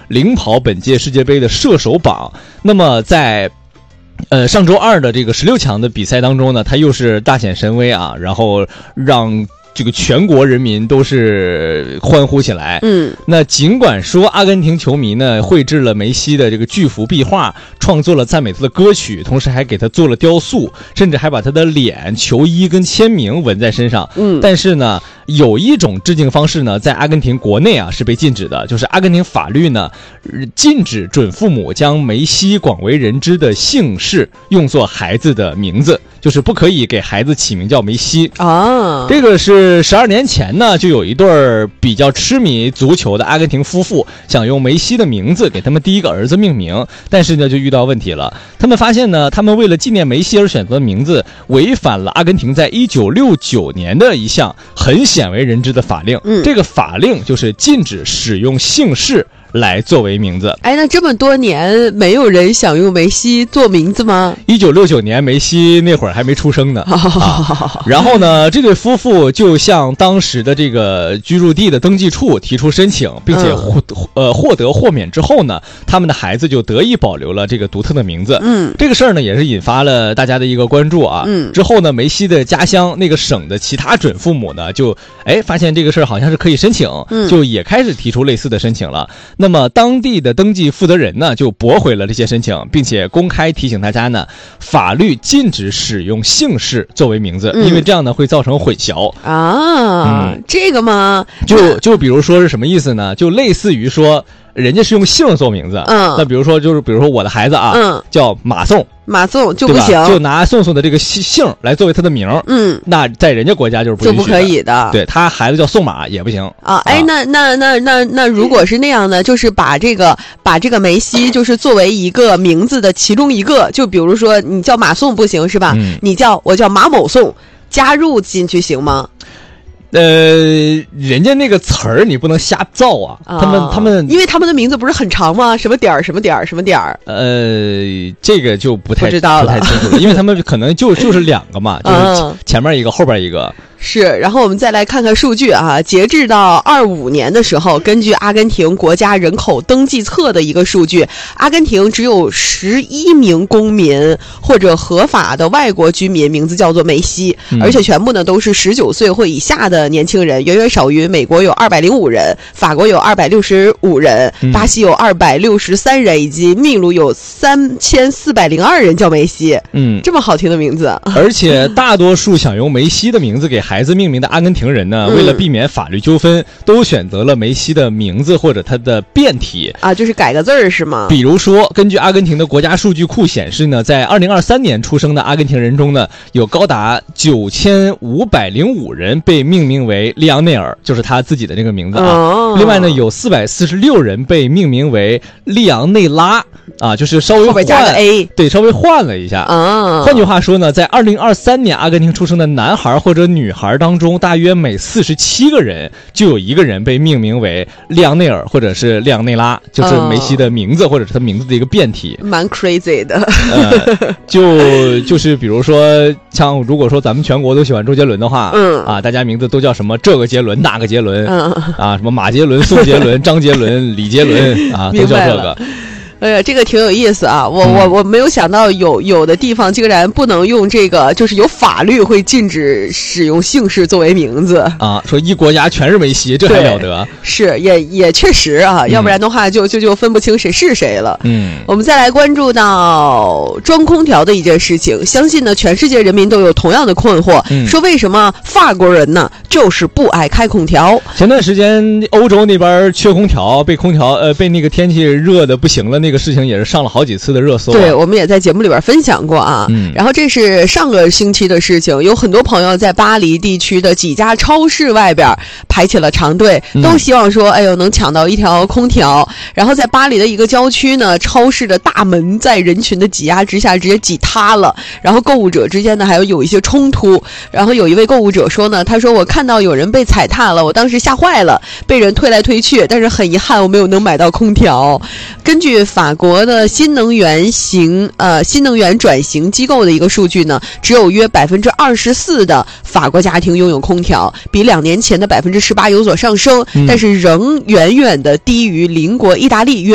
领跑本届世界杯的射手榜。那么在上周二的这个16强的比赛当中呢，他又是大显神威啊，然后让这个全国人民都是欢呼起来。那尽管说阿根廷球迷呢绘制了梅西的这个巨幅壁画，创作了赞美他的歌曲，同时还给他做了雕塑，甚至还把他的脸、球衣跟签名纹在身上。但是呢，有一种致敬方式呢，在阿根廷国内啊是被禁止的，就是阿根廷法律呢禁止准父母将梅西广为人知的姓氏用作孩子的名字，就是不可以给孩子起名叫梅西啊。这个是12年前呢，就有一对比较痴迷足球的阿根廷夫妇想用梅西的名字给他们第一个儿子命名，但是呢就遇到问题了。他们发现呢，他们为了纪念梅西而选择的名字违反了阿根廷在1969年的一项很鲜为人知的法令。这个法令就是禁止使用姓氏来作为名字。 哎，那这么多年没有人想用梅西做名字吗 ？1969年梅西那会儿还没出生呢。然后呢，这对夫妇就向当时的这个居住地的登记处提出申请，并且获得豁免之后呢，他们的孩子就得以保留了这个独特的名字。这个事儿呢也是引发了大家的一个关注啊。之后呢，梅西的家乡那个省的其他准父母呢就发现这个事儿好像是可以申请，就也开始提出类似的申请了。那么当地的登记负责人呢就驳回了这些申请，并且公开提醒大家呢，法律禁止使用姓氏作为名字，因为这样呢会造成混淆啊。这个吗？ 就比如说是什么意思呢？就类似于说人家是用姓做名字，那比如说我的孩子啊，叫马宋就不行， 就拿宋宋的这个姓来作为他的名，那在人家国家就是不允许的， 就不可以的。 对，他孩子叫宋马也不行啊。那如果是那样呢，就是把这个梅西就是作为一个名字的其中一个，就比如说你叫马宋不行是吧？我叫马某宋，加入进去行吗？ 人家那个词儿你不能瞎造啊！他们， 因为他们的名字不是很长吗？什么点儿什么点儿什么点儿？ 这个就不太知道了， 不太清楚了，因为他们可能就是两个嘛，就是前面一个后边一个。 是，然后我们再来看看数据啊。截至到25年的时候，根据阿根廷国家人口登记册的一个数据，阿根廷只有11名公民或者合法的外国居民名字叫做梅西，而且全部呢都是19岁或以下的年轻人，远远少于美国有205人，法国有265人，巴西有263人，以及秘鲁有3402人叫梅西。这么好听的名字。 而且大多数想用梅西的名字给孩子命名的阿根廷人呢，为了避免法律纠纷，都选择了梅西的名字或者他的变体啊，就是改个字儿是吗？ 比如说，根据阿根廷的国家数据库显示呢，在2023年出生的阿根廷人中呢，有高达9505人被命名为利昂内尔，就是他自己的那个名字啊。另外呢，有446人被命名为利昂内拉啊，就是稍微后边加个 A， 对，稍微换了一下啊。换句话说呢，在2023年阿根廷出生的男孩或者女孩当中，大约每47个人就有一个人被命名为利昂内尔或者是利昂内拉，就是梅西的名字或者是他名字的一个变体。 蛮 crazy 的。 就是比如说，像如果说咱们全国都喜欢周杰伦的话，大家名字都叫什么这个杰伦那个杰伦，什么马杰伦、宋杰伦、张杰伦、李杰伦啊，都叫这个。 哎呀，这个挺有意思啊！我没有想到有的地方竟然不能用这个，就是有法律会禁止使用姓氏作为名字啊！说一国家全是梅西，这还了得？ 是，也确实啊，要不然的话就分不清谁是谁了。我们再来关注到装空调的一件事情，相信呢全世界人民都有同样的困惑，说为什么法国人呢就是不爱开空调？ 前段时间欧洲那边缺空调，被那个天气热的不行了。那个事情也是上了好几次的热搜， 对，我们也在节目里边分享过啊。然后这是上个星期的事情，有很多朋友在巴黎地区的几家超市外边排起了长队，都希望说，哎呦，能抢到一条空调。然后在巴黎的一个郊区呢，超市的大门在人群的挤压之下直接挤塌了，然后购物者之间呢还有一些冲突。然后有一位购物者说呢，他说我看到有人被踩踏了，我当时吓坏了，被人推来推去，但是很遗憾我没有能买到空调。根据法国的新能源转型机构的一个数据呢，只有约24%的法国家庭拥有空调，比2年前的18%有所上升，但是仍远远的低于邻国意大利约